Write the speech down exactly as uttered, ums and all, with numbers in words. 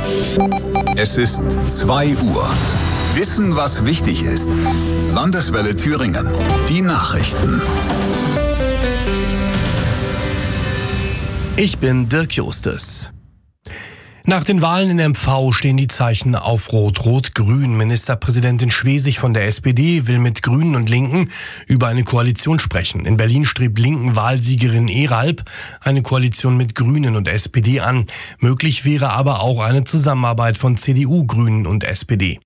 Es ist zwei Uhr. Wissen, was wichtig ist. Landeswelle Thüringen. Die Nachrichten. Ich bin Dirk Justus. Nach den Wahlen in M V stehen die Zeichen auf Rot-Rot-Grün. Ministerpräsidentin Schwesig von der S P D will mit Grünen und Linken über eine Koalition sprechen. In Berlin strebt Linken-Wahlsiegerin Eralp eine Koalition mit Grünen und S P D an. Möglich wäre aber auch eine Zusammenarbeit von C D U, Grünen und S P D.